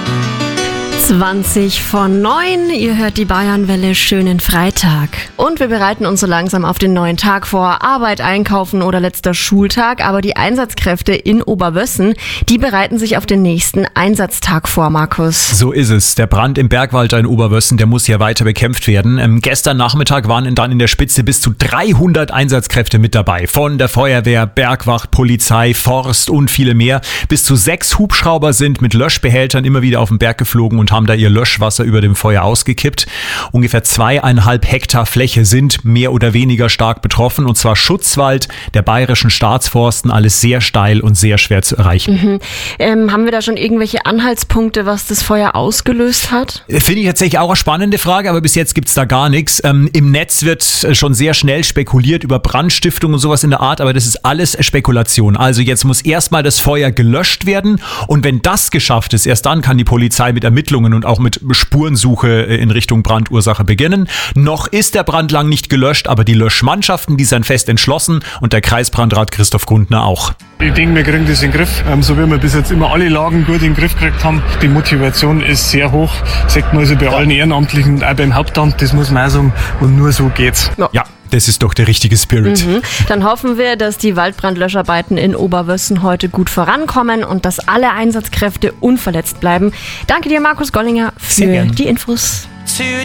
20:09, ihr hört die Bayernwelle, schönen Freitag. Und wir bereiten uns so langsam auf den neuen Tag vor. Arbeit, Einkaufen oder letzter Schultag. Aber die Einsatzkräfte in Oberwössen, die bereiten sich auf den nächsten Einsatztag vor, Markus. So ist es. Der Brand im Bergwalder in Oberwössen, der muss ja weiter bekämpft werden. Gestern Nachmittag waren dann in der Spitze bis zu 300 Einsatzkräfte mit dabei. Von der Feuerwehr, Bergwacht, Polizei, Forst und viele mehr. Bis zu 6 Hubschrauber sind mit Löschbehältern immer wieder auf den Berg geflogen und haben da ihr Löschwasser über dem Feuer ausgekippt. Ungefähr 2,5 Hektar Fläche sind mehr oder weniger stark betroffen, und zwar Schutzwald der Bayerischen Staatsforsten, alles sehr steil und sehr schwer zu erreichen. Haben wir da schon irgendwelche Anhaltspunkte, was das Feuer ausgelöst hat? Finde ich tatsächlich auch eine spannende Frage, aber bis jetzt gibt's da gar nichts. Im Netz wird schon sehr schnell spekuliert über Brandstiftung und sowas in der Art, aber das ist alles Spekulation. Also jetzt muss erstmal das Feuer gelöscht werden, und wenn das geschafft ist, erst dann kann die Polizei mit Ermittlungen und auch mit Spurensuche in Richtung Brandursache beginnen. Noch ist der Brand lang nicht gelöscht, aber die Löschmannschaften, die sind fest entschlossen, und der Kreisbrandrat Christoph Grundner auch. Ich denke, wir kriegen das in den Griff, so wie wir bis jetzt immer alle Lagen gut in den Griff gekriegt haben. Die Motivation ist sehr hoch, sagt man also bei allen Ehrenamtlichen, auch beim Hauptamt, das muss man auch sagen, und nur so geht's. Ja. Das ist doch der richtige Spirit. Dann hoffen wir, dass die Waldbrandlöscharbeiten in Oberwössen heute gut vorankommen und dass alle Einsatzkräfte unverletzt bleiben. Danke dir, Markus Gollinger, für die Infos.